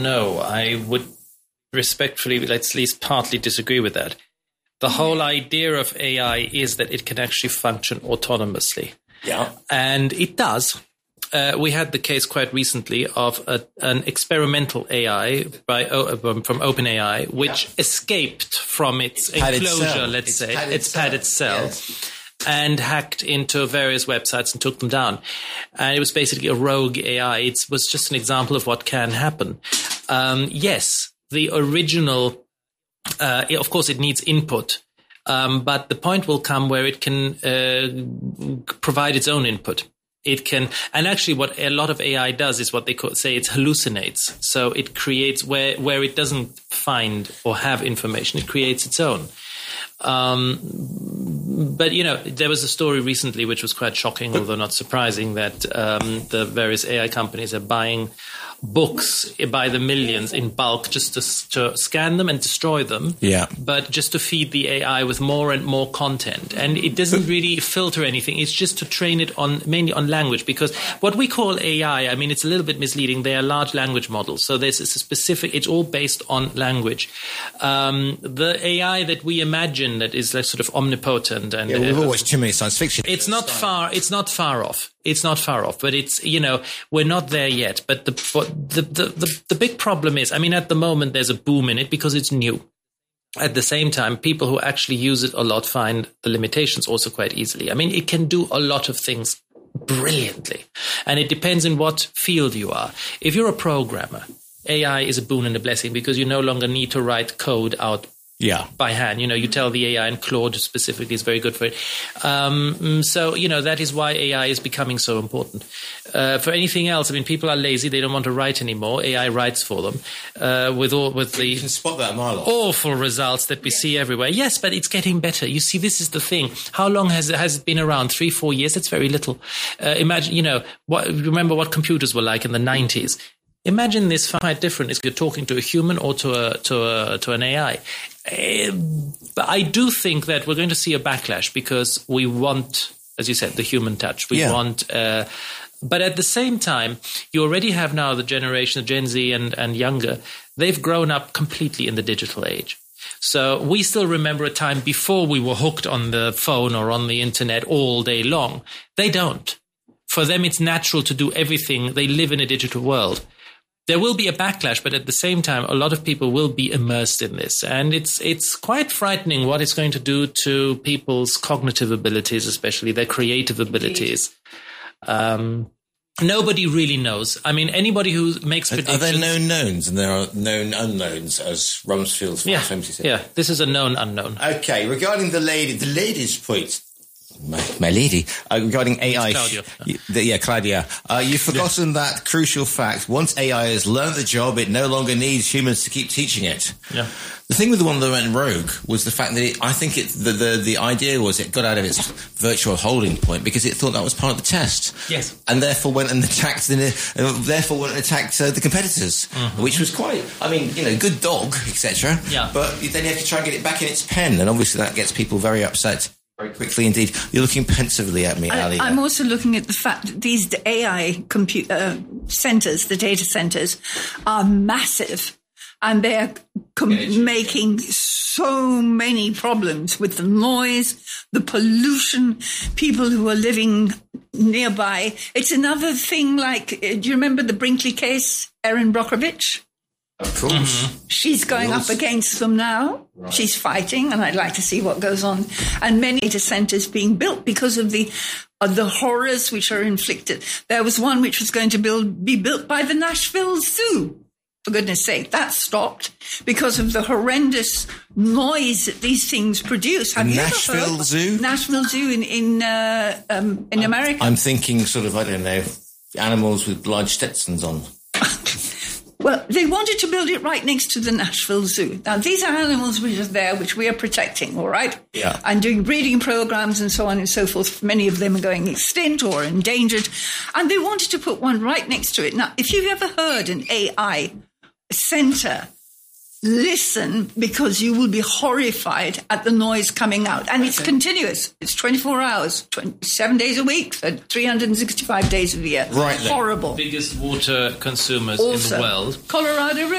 No, I would respectfully, let's at least partly disagree with that. The whole idea of AI is that it can actually function autonomously. Yeah. And it does. We had the case quite recently of an experimental AI from OpenAI, which escaped from its enclosure, let's say, its padded cell, yes, and hacked into various websites and took them down. And it was basically a rogue AI. It was just an example of what can happen. Yes, the original, of course, it needs input. But the point will come where it can provide its own input. It can, and actually what a lot of AI does is what they say it hallucinates. So it creates where it doesn't find or have information, it creates its own. But, there was a story recently which was quite shocking, although not surprising, that the various AI companies are buying books by the millions in bulk just to scan them and destroy them. Yeah. But just to feed the AI with more and more content. And it doesn't really filter anything. It's just to train it mainly on language, because what we call AI, I mean, it's a little bit misleading. They are large language models. So there's a specific, it's all based on language. The AI that we imagine that is like sort of omnipotent and we've all watched too many science fiction. It's not far off. It's not far off, but it's, we're not there yet. But the big problem is, I mean, at the moment there's a boom in it because it's new. At the same time, people who actually use it a lot find the limitations also quite easily. I mean, it can do a lot of things brilliantly, and it depends in what field you are. If you're a programmer, AI is a boon and a blessing because you no longer need to write code out by hand. You tell the AI, and Claude specifically is very good for it. So, that is why AI is becoming so important. For anything else, I mean, people are lazy. They don't want to write anymore. AI writes for them, with the you can spot that a mile off. Awful results that we see everywhere. Yes, but it's getting better. You see, this is the thing. How long has it been around? 3-4 years? That's very little. Imagine, remember what computers were like in the 90s. Imagine this quite different if you're talking to a human or to an AI. But I do think that we're going to see a backlash because we want, as you said, the human touch. We want, but at the same time, you already have now the generation of Gen Z and younger. They've grown up completely in the digital age. So we still remember a time before we were hooked on the phone or on the internet all day long. They don't. For them, it's natural to do everything. They live in a digital world. There will be a backlash, but at the same time, a lot of people will be immersed in this. And it's quite frightening what it's going to do to people's cognitive abilities, especially their creative abilities. Nobody really knows. I mean, anybody who makes predictions... Are there known knowns and there are known unknowns, as Rumsfeld's famously said? Yeah, this is a known unknown. Okay, regarding the lady's point... My lady, regarding AI. Claudia. Claudia. You've forgotten that crucial fact. Once AI has learned the job, it no longer needs humans to keep teaching it. Yeah. The thing with the one that went rogue was the fact that the idea was it got out of its virtual holding point because it thought that was part of the test. Yes. And therefore went and attacked the competitors, which was quite, good dog, etc. Yeah. But then you have to try and get it back in its pen, and obviously that gets people very upset. Very quickly indeed. You're looking pensively at me, Ali. I'm also looking at the fact that these AI centers, the data centers, are massive, and they're making so many problems with the noise, the pollution, people who are living nearby. It's another thing like, do you remember the Brinkley case, Erin Brockovich? Of course. Mm-hmm. She's going up against them now. Right. She's fighting, and I'd like to see what goes on. And many data centers being built because of the horrors which are inflicted. There was one which was going to be built by the Nashville Zoo. For goodness sake, that stopped because of the horrendous noise that these things produce. Have you Nashville ever heard? Zoo? Nashville Zoo in America. I'm thinking sort of, I don't know, animals with large Stetsons on. Well, they wanted to build it right next to the Nashville Zoo. Now, these are animals which are there, which we are protecting, all right? Yeah. And doing breeding programs and so on and so forth. Many of them are going extinct or endangered. And they wanted to put one right next to it. Now, if you've ever heard an AI center listen, because you will be horrified at the noise coming out. And it's continuous. It's 24 hours, 7 days a week, 365 days a year. Right then. Horrible. Biggest water consumers in the world. Colorado River.